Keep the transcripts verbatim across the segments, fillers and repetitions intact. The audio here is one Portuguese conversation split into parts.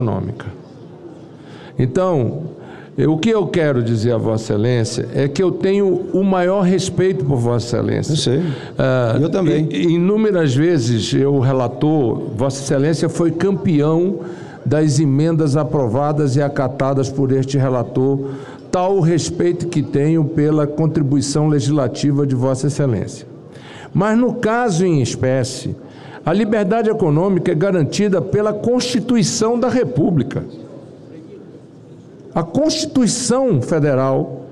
econômica. Então, o que eu quero dizer a Vossa Excelência é que eu tenho o maior respeito por Vossa Excelência. Eu sei. Ah, eu também. E, inúmeras vezes eu relator, Vossa Excelência foi campeão das emendas aprovadas e acatadas por este relator, tal o respeito que tenho pela contribuição legislativa de Vossa Excelência. Mas no caso em espécie, a liberdade econômica é garantida pela Constituição da República. A Constituição Federal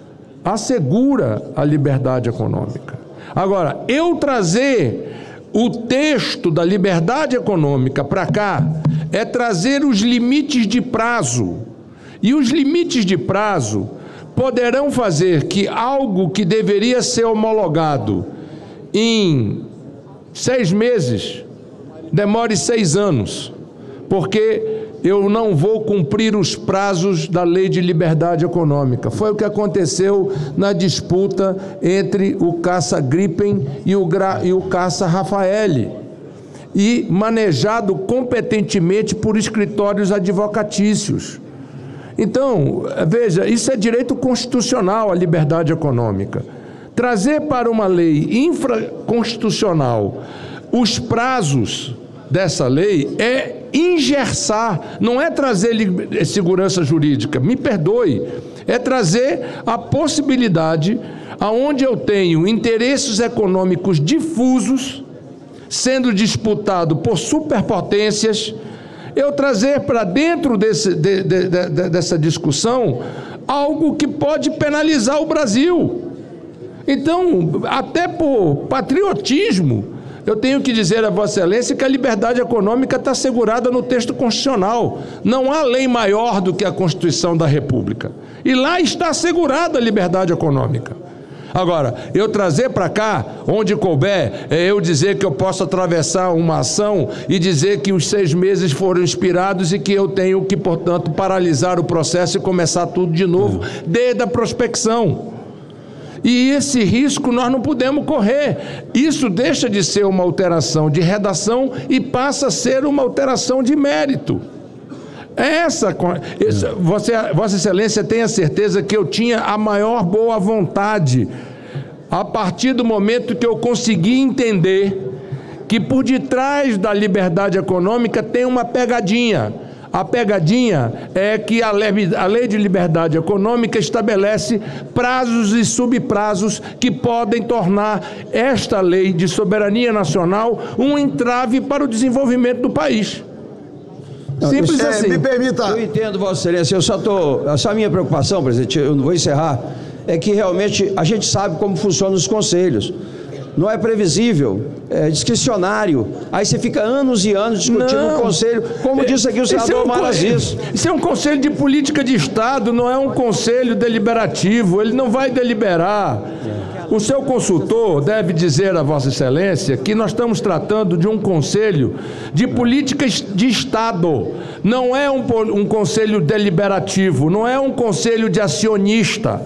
assegura a liberdade econômica. Agora, eu trazer o texto da liberdade econômica para cá é trazer os limites de prazo. E os limites de prazo poderão fazer que algo que deveria ser homologado em seis meses demore seis anos, porque eu não vou cumprir os prazos da Lei de Liberdade Econômica. Foi o que aconteceu na disputa entre o caça Gripen e o, e o caça Rafael, e manejado competentemente por escritórios advocatícios. Então, veja, isso é direito constitucional, a liberdade econômica. Trazer para uma lei infraconstitucional os prazos dessa lei é engessar, não é trazer segurança jurídica, me perdoe, é trazer a possibilidade aonde eu tenho interesses econômicos difusos sendo disputado por superpotências, eu trazer para dentro desse, de, de, de, dessa discussão algo que pode penalizar o Brasil. Então, até por patriotismo, eu tenho que dizer a Vossa Excelência que a liberdade econômica está assegurada no texto constitucional. Não há lei maior do que a Constituição da República. E lá está assegurada a liberdade econômica. Agora, eu trazer para cá, onde couber, é eu dizer que eu posso atravessar uma ação e dizer que os seis meses foram expirados e que eu tenho que, portanto, paralisar o processo e começar tudo de novo, desde a prospecção. E esse risco nós não podemos correr. Isso deixa de ser uma alteração de redação e passa a ser uma alteração de mérito. Essa, essa você, Vossa Excelência tem a certeza que eu tinha a maior boa vontade a partir do momento que eu consegui entender que por detrás da liberdade econômica tem uma pegadinha. A pegadinha é que a lei, a lei de liberdade econômica estabelece prazos e subprazos que podem tornar esta lei de soberania nacional um entrave para o desenvolvimento do país. Simples é, assim. Me permita. Eu entendo, Vossa Excelência, eu só estou... Essa é a minha preocupação, presidente, eu não vou encerrar, é que realmente a gente sabe como funcionam os conselhos. Não é previsível, é discricionário. Aí você fica anos e anos discutindo no conselho, como disse aqui o senador Maraziz. Isso é um conselho de política de Estado, não é um conselho deliberativo, ele não vai deliberar. O seu consultor deve dizer a Vossa Excelência que nós estamos tratando de um conselho de política de Estado, não é um, um conselho deliberativo, não é um conselho de acionista.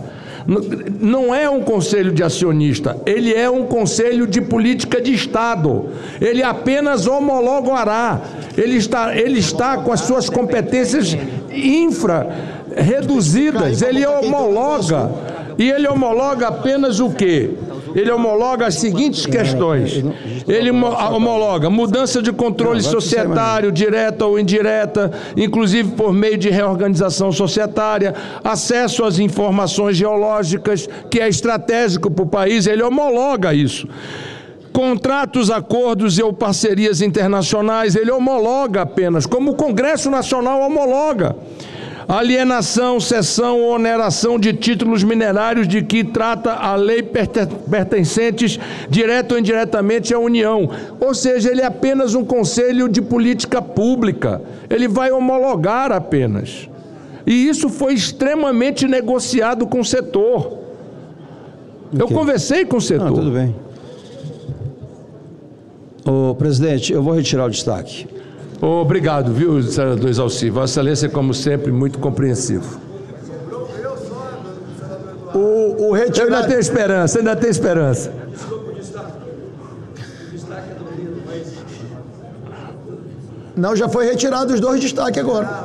Não é um conselho de acionista, ele é um conselho de política de Estado. Ele apenas homologará, ele está, ele está com as suas competências infra reduzidas, ele homologa, e ele homologa apenas o quê? Ele homologa as seguintes questões. Ele homologa mudança de controle societário, direta ou indireta, inclusive por meio de reorganização societária, acesso às informações geológicas, que é estratégico para o país, ele homologa isso. Contratos, acordos ou parcerias internacionais, ele homologa apenas, como o Congresso Nacional homologa. Alienação, cessão ou oneração de títulos minerários de que trata a lei pertencentes, direto ou indiretamente à União. Ou seja, ele é apenas um conselho de política pública. Ele vai homologar apenas. E isso foi extremamente negociado com o setor. Okay. Eu conversei com o setor. Não, tudo bem. Ô, presidente, eu vou retirar o destaque. Obrigado, viu, senador Exalci. Vossa Excelência, como sempre, muito compreensivo. O, o retirar... Eu ainda tenho esperança, ainda tenho esperança. Não, já foi retirado os dois destaques agora.